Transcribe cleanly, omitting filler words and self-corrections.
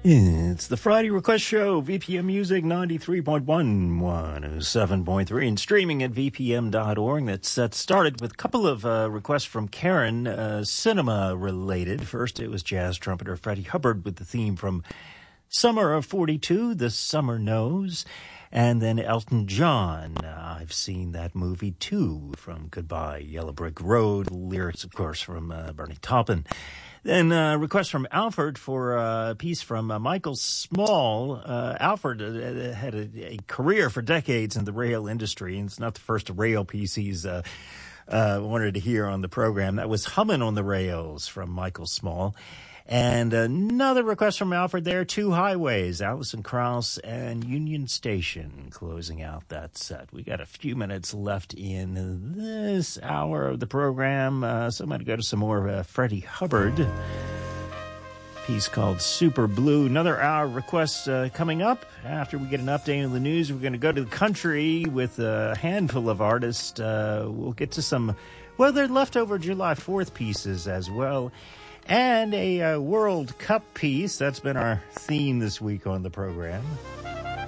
It's the Friday Request Show, VPM Music 93.1, 107.3, and streaming at vpm.org. That started with a couple of requests from Karen, cinema-related. First, it was jazz trumpeter Freddie Hubbard with the theme from Summer of 42, The Summer Knows. And then Elton John, I've seen that movie too, from Goodbye Yellow Brick Road. Lyrics, of course, from Bernie Taupin. Then a request from Alfred for a piece from Michael Small. Alfred had a career for decades in the rail industry, and it's not the first rail piece he's wanted to hear on the program. That was Hummin' on the Rails from Michael Small. And another request from Alfred there, Two Highways, Alison Krauss and Union Station, closing out that set. We got a few minutes left in this hour of the program, so I'm going to go to some more Freddie Hubbard. Piece called Super Blue. Another hour of requests coming up. After we get an update on the news, we're going to go to the country with a handful of artists. We'll get to some, well, they're leftover July 4th pieces as well. And a World Cup piece. That's been our theme this week on the program.